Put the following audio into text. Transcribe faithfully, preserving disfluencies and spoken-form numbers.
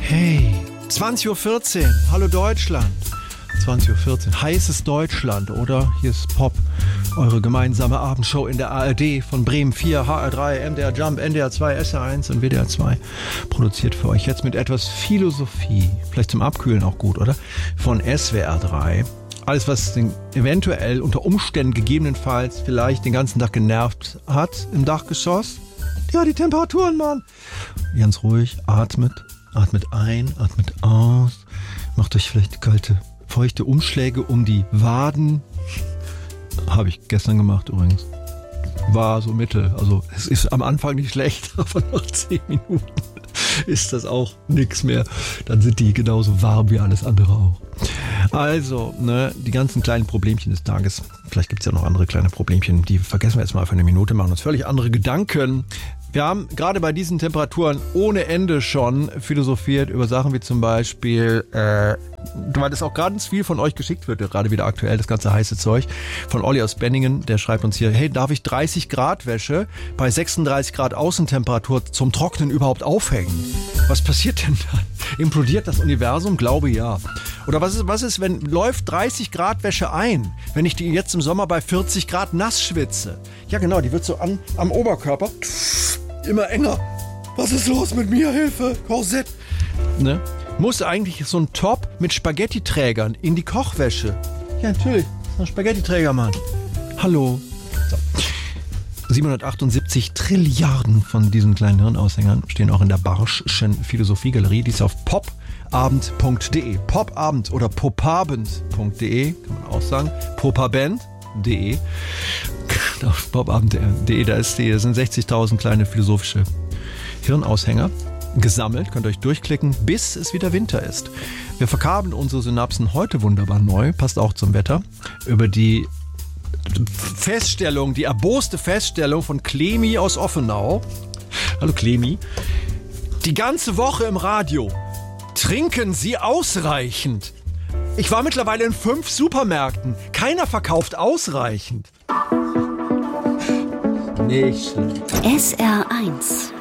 Hey, zwanzig Uhr vierzehn, hallo Deutschland. zwanzig Uhr vierzehn, heißes Deutschland, oder? Hier ist Pop, eure gemeinsame Abendshow in der A R D von Bremen vier, H R drei, M D R Jump, N D R zwei, S R eins und W D R zwei. Produziert für euch jetzt mit etwas Philosophie, vielleicht zum Abkühlen auch gut, oder? Von S W R drei. Alles, was den eventuell unter Umständen gegebenenfalls vielleicht den ganzen Tag genervt hat im Dachgeschoss. Ja, die Temperaturen, Mann. Ganz ruhig, atmet, atmet ein, atmet aus. Macht euch vielleicht kalte, feuchte Umschläge um die Waden. Habe ich gestern gemacht übrigens. War so mittel. Also es ist am Anfang nicht schlecht, aber nach zehn Minuten ist das auch nichts mehr. Dann sind die genauso warm wie alles andere auch. Also, ne, die ganzen kleinen Problemchen des Tages. Vielleicht gibt es ja noch andere kleine Problemchen. Die vergessen wir jetzt mal für eine Minute, machen uns völlig andere Gedanken. Wir haben gerade bei diesen Temperaturen ohne Ende schon philosophiert über Sachen wie zum Beispiel, äh, weil das auch ganz viel von euch geschickt wird, gerade wieder aktuell, das ganze heiße Zeug, von Olli aus Benningen, der schreibt uns hier, hey, darf ich dreißig Grad Wäsche bei sechsunddreißig Grad Außentemperatur zum Trocknen überhaupt aufhängen? Was passiert denn dann? Implodiert das Universum? Glaube ja. Oder was ist, was ist, wenn läuft dreißig Grad Wäsche ein, wenn ich die jetzt im Sommer bei vierzig Grad nass schwitze? Ja genau, die wird so an, am Oberkörper immer enger. Was ist los mit mir? Hilfe, Korsett. Ne? Muss eigentlich so ein Top mit Spaghetti-Trägern in die Kochwäsche? Ja, natürlich. Das ist ein Spaghetti-Träger, Mann. Hallo. So. siebenhundertachtundsiebzig Trilliarden von diesen kleinen Hirnaushängern stehen auch in der Barschschen Philosophiegalerie. Die ist auf popabend punkt de. Popabend oder popabend punkt de, kann man auch sagen. popabend punkt de. Auf popabend punkt de, da ist die, das sind sechzigtausend kleine philosophische Hirnaushänger gesammelt. Könnt ihr euch durchklicken, bis es wieder Winter ist. Wir verkabeln unsere Synapsen heute wunderbar neu, passt auch zum Wetter, über die Feststellung, die erboste Feststellung von Clemi aus Offenau. Hallo Clemi. Die ganze Woche im Radio. Trinken Sie ausreichend? Ich war mittlerweile in fünf Supermärkten. Keiner verkauft ausreichend. Nicht schlecht. S R eins